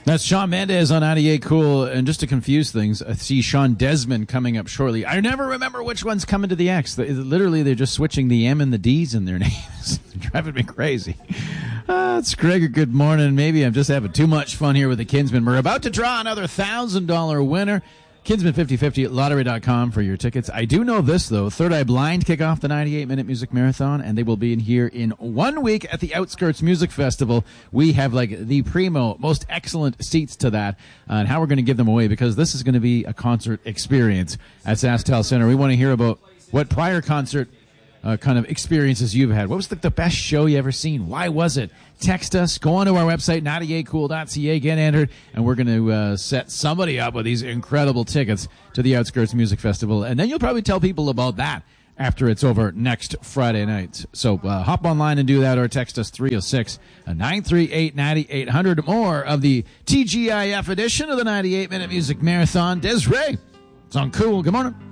That's Shawn Mendes on 98 Cool. And just to confuse things, I see Sean Desmond coming up shortly. I never remember which one's coming to the X. They're just switching the M and the D's in their names. Driving me crazy. It's Greg. Good morning. Maybe I'm just having too much fun here with the Kinsman. We're about to draw another $1,000 winner. Kinsman 50/50 at lottery.com for your tickets. I do know this, though. Third Eye Blind kick off the 98-minute music marathon, and they will be in here in 1 week at the Outskirts Music Festival. We have, the primo, most excellent seats to that, and how we're going to give them away, because this is going to be a concert experience at SaskTel Center. We want to hear about what prior concert kind of experiences you've had. What was the best show you ever seen? Why was it? Text us. Go onto our website, 98cool.ca. Get entered, and we're going to set somebody up with these incredible tickets to the Outskirts Music Festival. And then you'll probably tell people about that after it's over next Friday night. So hop online and do that, or text us 306-938-9800. More of the TGIF edition of the 98-minute music marathon. Desiree, it's on Cool. Good morning.